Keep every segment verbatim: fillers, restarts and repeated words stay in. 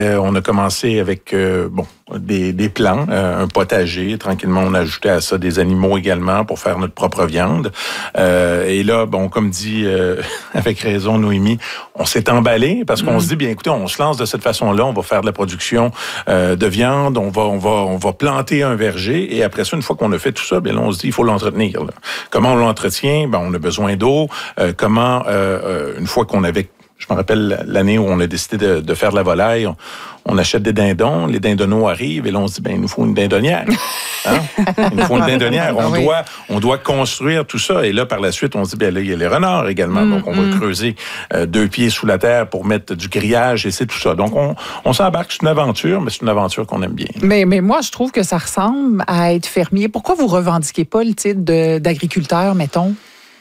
Euh, on a commencé avec euh, bon des, des plants, euh, un potager. Tranquillement, on a ajouté à ça des animaux également pour faire notre propre viande. Euh, et là, bon, comme dit euh, avec raison Noémie, on s'est emballé parce qu'on mmh. se dit, bien écoutez, on se lance de cette façon-là, on va faire de la production euh, de viande, on va, on va, on va planter un verger. Et après ça, une fois qu'on a fait tout ça, bien là, on se dit, il faut l'entretenir. Là. Comment on l'entretient? Ben, on a besoin d'eau. Euh, comment, euh, une fois qu'on avait Je me rappelle l'année où on a décidé de, de faire de la volaille. On, on achète des dindons, les dindonneaux arrivent et là, on se dit, ben il nous faut une dindonnière. Hein? Il nous faut une dindonnière. On, oui. doit, on doit construire tout ça. Et là, par la suite, on se dit, ben là, il y a les renards également. Mm, Donc, on mm. va creuser euh, deux pieds sous la terre pour mettre du grillage et c'est tout ça. Donc, on, on s'embarque. C'est une aventure, mais c'est une aventure qu'on aime bien. Mais, mais moi, je trouve que ça ressemble à être fermier. Pourquoi vous revendiquez pas le titre de, d'agriculteur, mettons?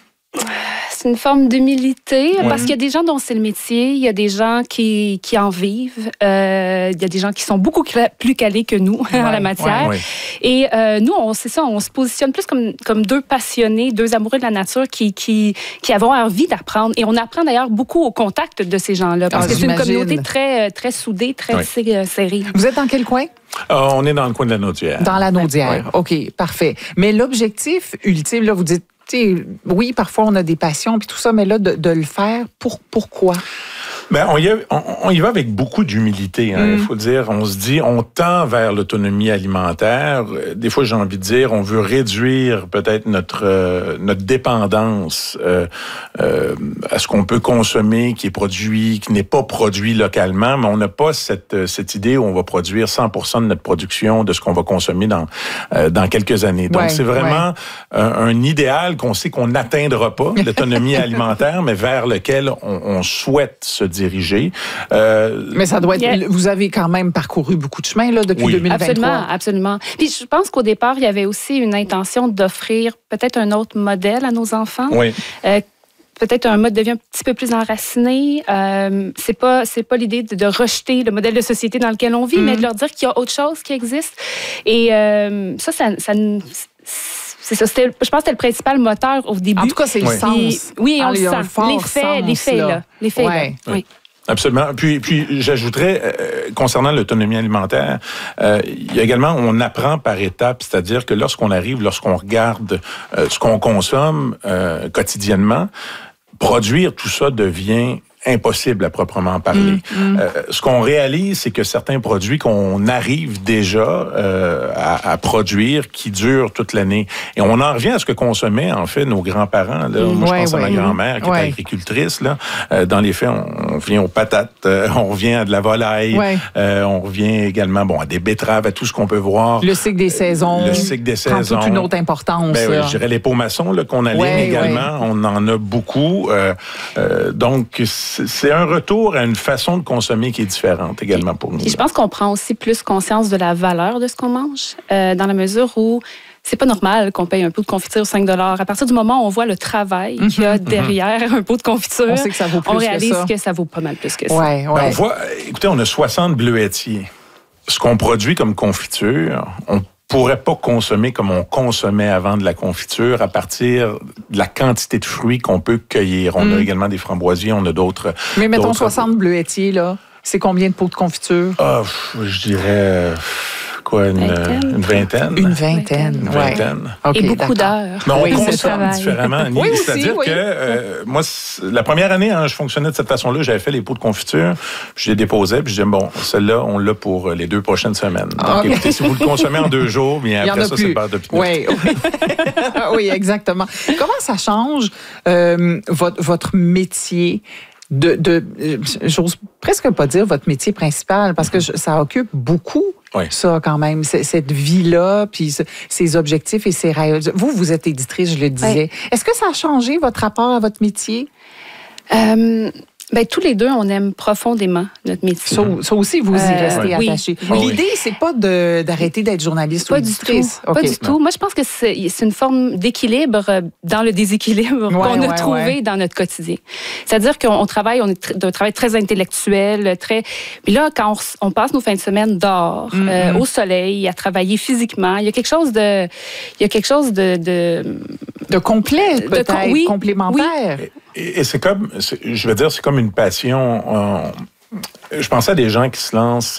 C'est une forme d'humilité, ouais. parce qu'il y a des gens dont c'est le métier, il y a des gens qui, qui en vivent, euh, il y a des gens qui sont beaucoup plus calés que nous ouais, en la matière. Ouais, ouais. Et euh, nous, on, c'est ça, on se positionne plus comme, comme deux passionnés, deux amoureux de la nature qui, qui, qui avons envie d'apprendre. Et on apprend d'ailleurs beaucoup au contact de ces gens-là, parce ah, que c'est une communauté très, très soudée, très ouais. serrée. Vous êtes dans quel coin? Euh, on est dans le coin de la Naudière. Dans la Naudière, ouais. OK, parfait. Mais l'objectif ultime, là, vous dites, oui, parfois on a des passions puis tout ça, mais là, de, de le faire, pour, pourquoi? Ben, on y, a, on, on y va avec beaucoup d'humilité, hein, mm. il faut dire. On se dit, on tend vers l'autonomie alimentaire. Des fois, j'ai envie de dire, on veut réduire peut-être notre euh, notre dépendance euh, euh, à ce qu'on peut consommer, qui est produit, qui n'est pas produit localement, mais on n'a pas cette cette idée où on va produire cent pour cent de notre production, de ce qu'on va consommer dans euh, dans quelques années. Donc, ouais, c'est vraiment ouais. un, un idéal qu'on sait qu'on n'atteindra pas, l'autonomie alimentaire, mais vers lequel on, on souhaite se diriger. Dirigé. Euh, Mais ça doit être... Yeah. Vous avez quand même parcouru beaucoup de chemin là, depuis oui. deux mille vingt-trois. Absolument, absolument. Puis je pense qu'au départ, il y avait aussi une intention d'offrir peut-être un autre modèle à nos enfants. Oui. Euh, peut-être un mode de vie un petit peu plus enraciné. Euh, c'est pas, c'est pas l'idée de, de rejeter le modèle de société dans lequel on vit, mm. mais de leur dire qu'il y a autre chose qui existe. Et euh, ça, ça... ça C'est ça, c'était, je pense que c'était le principal moteur au début. En tout cas, c'est le oui. sens. Et, oui, on ah, le sent. Les faits, les faits, là. Les faits, ouais. là. Oui. oui. Absolument. Puis, puis j'ajouterais, euh, concernant l'autonomie alimentaire, euh, il y a également, on apprend par étapes, c'est-à-dire que lorsqu'on arrive, lorsqu'on regarde euh, ce qu'on consomme euh, quotidiennement, produire tout ça devient impossible à proprement parler. Mmh, mmh. Euh, ce qu'on réalise, c'est que certains produits qu'on arrive déjà euh, à, à produire, qui durent toute l'année. Et on en revient à ce que consommaient, en fait, nos grands-parents. Là. Mmh, Moi, je pense ouais, à ma grand-mère, qui ouais. était agricultrice. Là. Euh, dans les faits, on, on revient aux patates, euh, on revient à de la volaille, ouais. euh, on revient également bon, à des betteraves, à tout ce qu'on peut voir. Le cycle des saisons. Le cycle des saisons. Prend toute une autre importance. Ben, oui, je dirais les pots maçons là, qu'on aligne ouais, également. Ouais. On en a beaucoup. Euh, euh, donc, c'est un retour à une façon de consommer qui est différente également pour nous. Et je pense qu'on prend aussi plus conscience de la valeur de ce qu'on mange, euh, dans la mesure où c'est pas normal qu'on paye un pot de confiture cinq dollars. À partir du moment où on voit le travail mm-hmm, qu'il y a derrière mm-hmm. un pot de confiture, on, sait que ça vaut plus on réalise que ça. que ça vaut pas mal plus que ça. Ouais, ouais. Ben, on voit, écoutez, on a soixante bleuetiers. Ce qu'on produit comme confiture, on pourrait pas consommer comme on consommait avant de la confiture à partir de la quantité de fruits qu'on peut cueillir. On mm. a également des framboisiers, on a d'autres... Mais mettons d'autres... soixante bleuetiers, là, c'est combien de pots de confiture? Ah, je dirais... Quoi, une vingtaine? Une vingtaine, une vingtaine, une vingtaine. Ouais. Okay, et beaucoup d'heures. Mais on oui, consomme différemment. Oui, c'est-à-dire aussi, que oui. euh, moi, la première année, hein, je fonctionnais de cette façon-là. J'avais fait les pots de confiture, puis je les déposais, puis je disais, bon, celle-là, on l'a pour les deux prochaines semaines. Donc, okay. écoutez, si vous le consommez en deux jours, bien après ça, plus. c'est le beurre de pinot. Oui, oui. oui, exactement. Comment ça change euh, votre, votre métier? De, de, j'ose presque pas dire votre métier principal, parce que je, ça occupe beaucoup, oui. ça quand même, cette vie-là, puis ces objectifs et ces rêves. Vous, vous êtes éditrice, je le disais. Oui. Est-ce que ça a changé votre rapport à votre métier? Euh... Ben, tous les deux, on aime profondément notre métier. Ça, ça aussi, vous y restez euh, attachés. Oui. L'idée, c'est pas de, d'arrêter d'être journaliste pas ou éditrice. Du tout. Okay. Pas du non. tout. Moi, je pense que c'est, c'est une forme d'équilibre dans le déséquilibre ouais, qu'on a ouais, trouvé ouais. dans notre quotidien. C'est-à-dire qu'on on travaille, on est d'un travail très intellectuel, très... Puis là, quand on, on passe nos fins de semaine dehors, mm-hmm. euh, au soleil, à travailler physiquement, il y a quelque chose de... Il y a quelque chose de... De, de complet, peut-être, de, oui, complémentaire. Oui. Et, et c'est comme, c'est, je veux dire, c'est comme une passion... Euh, je pensais à des gens qui se lancent